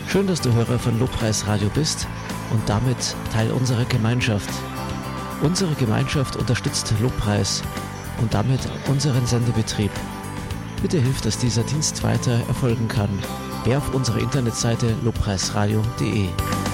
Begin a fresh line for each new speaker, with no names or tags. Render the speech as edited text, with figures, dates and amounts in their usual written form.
Schön, dass du Hörer von Lobpreis Radio bist und damit Teil unserer Gemeinschaft. Unsere Gemeinschaft unterstützt Lobpreis und damit unseren Sendebetrieb. Bitte hilf, dass dieser Dienst weiter erfolgen kann. Geh auf unsere Internetseite lobpreisradio.de.